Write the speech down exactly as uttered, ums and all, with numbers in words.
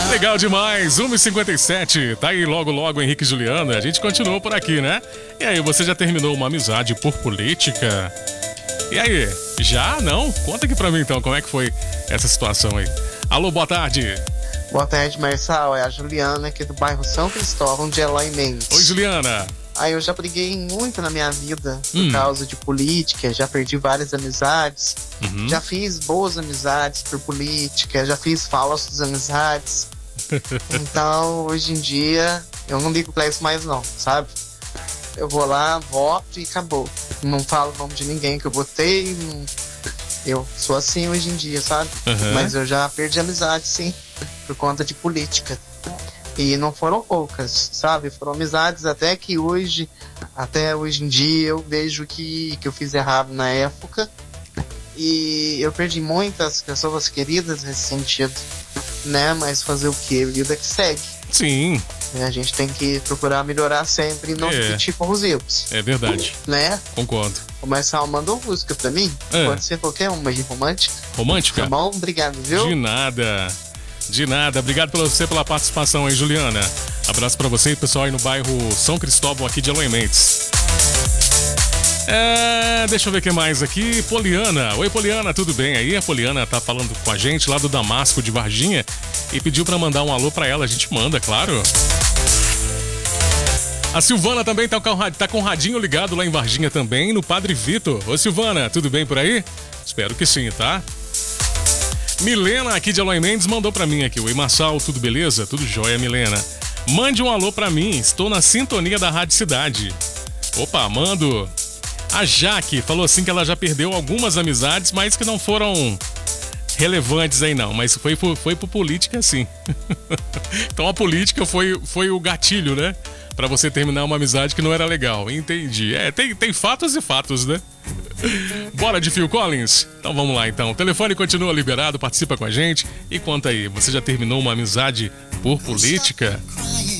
Legal demais, uma e cinquenta e sete, tá aí logo logo Henrique e Juliana, a gente continuou por aqui, né? E aí, você já terminou uma amizade por política? E aí, já? Não? Conta aqui pra mim então, como é que foi essa situação aí? Alô, boa tarde. Boa tarde, Marçal, é a Juliana aqui do bairro São Cristóvão de Eloy Mendes. Oi, Juliana. Aí eu já briguei muito na minha vida por Hum. causa de política, já perdi várias amizades, Uhum. já fiz boas amizades por política, já fiz falsas amizades. Então, hoje em dia, eu não ligo pra isso mais não, sabe? Eu vou lá, voto e acabou. Não falo o nome de ninguém que eu votei, não... eu sou assim hoje em dia, sabe? Uhum. Mas eu já perdi amizade, sim, por conta de política. E não foram poucas, sabe? Foram amizades até que hoje, até hoje em dia, eu vejo que, que eu fiz errado na época. E eu perdi muitas pessoas queridas nesse sentido, né? Mas fazer o quê? Vida que segue. Sim, A gente tem que procurar melhorar sempre e não É. repetir com os erros, é verdade, né? concordo. O Marçal mandou música pra mim, É. pode ser qualquer uma aí romântica. Romântica? Tá bom? Obrigado, viu? De nada, de nada. Obrigado pela você pela participação aí, Juliana. Abraço pra você e pessoal aí no bairro São Cristóvão aqui de Eloy Mendes. É, deixa eu ver o que mais aqui. Poliana. Oi, Poliana, tudo bem aí? A Poliana tá falando com a gente lá do Damasco de Varginha e pediu pra mandar um alô pra ela. A gente manda, claro. A Silvana também tá com, tá com o radinho ligado lá em Varginha também, no Padre Vitor. Ô, Silvana, tudo bem por aí? Espero que sim, tá? Milena, aqui de Eloy Mendes, mandou pra mim aqui. Oi, Marçal, tudo beleza? Tudo jóia, Milena. Mande um alô pra mim, estou na sintonia da Rádio Cidade. Opa, mando. A Jaque falou assim que ela já perdeu algumas amizades, mas que não foram relevantes aí não. Mas foi, por- foi por política, sim. Então a política foi, foi o gatilho, né? Pra você terminar uma amizade que não era legal. Entendi. É, tem, tem fatos e fatos, né? Bora de Phil Collins? Então vamos lá então. O telefone continua liberado, participa com a gente. E conta aí, você já terminou uma amizade por política?